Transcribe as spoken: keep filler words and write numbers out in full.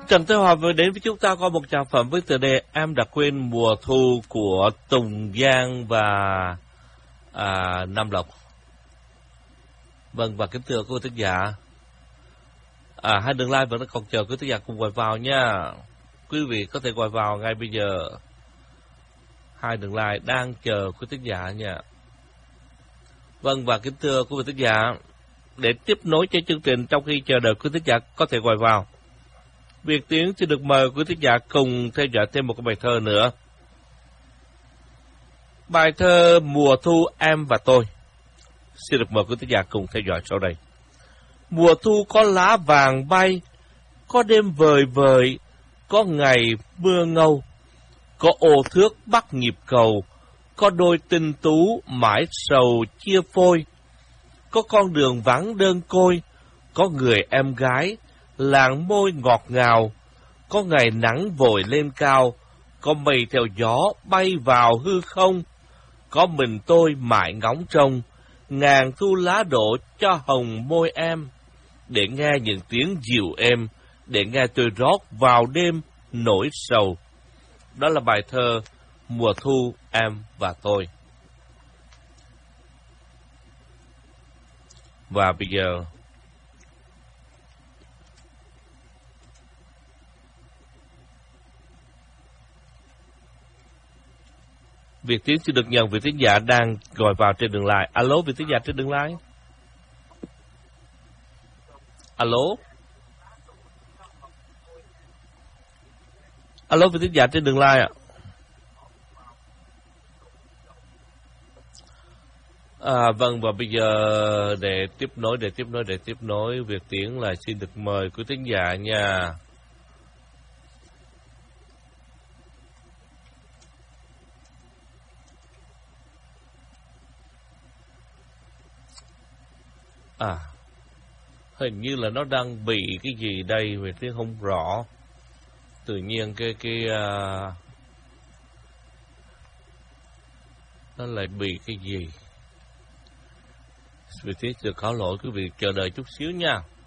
Trần Thế Hòa vừa đến với chúng ta có một tràng phẩm với tựa đề Em đã quên mùa thu của Tùng Giang và à, Nam Lộc. Vâng, và kính thưa quý thính giả, à, hai đường live vẫn còn chờ quý thính giả cùng gọi vào nha. Quý vị có thể gọi vào ngay bây giờ. Hai đường live đang chờ quý thính giả nha. Vâng, và kính thưa quý vị thính giả, để tiếp nối cho chương trình trong khi chờ đợi quý thính giả có thể gọi vào, Việt Tiến xin được mời quý thính giả cùng theo dõi thêm một cái bài thơ nữa. Bài thơ Mùa thu em và tôi. Xin được mời quý thính giả cùng theo dõi sau đây. Mùa thu có lá vàng bay, có đêm vời vời, có ngày mưa ngâu, có ô thước bắt nhịp cầu, có đôi tinh tú mãi sầu chia phôi, có con đường vắng đơn côi, có người em gái làng môi ngọt ngào, có ngày nắng vội lên cao, có mây theo gió bay vào hư không, có mình tôi mãi ngóng trông, ngàn thu lá đổ cho hồng môi em, để nghe những tiếng dịu êm, để nghe tôi rót vào đêm nỗi sầu. Đó là bài thơ Mùa thu em và tôi. Và bây giờ Việt Tiến xin được nhận vị thính giả đang gọi vào trên đường line. Alo, vị thính giả trên đường line. Alo. Alo, vị thính giả trên đường line ạ. À, vâng, và bây giờ để tiếp nối, để tiếp nối, để tiếp nối, Việt Tiến là xin được mời quý thính giả nha. À, hình như là nó đang bị cái gì đây, Việt Tiến không rõ. Tự nhiên cái cái uh, nó lại bị cái gì. Việt Tiến sẽ có lỗi quý vị chờ đợi chút xíu nha.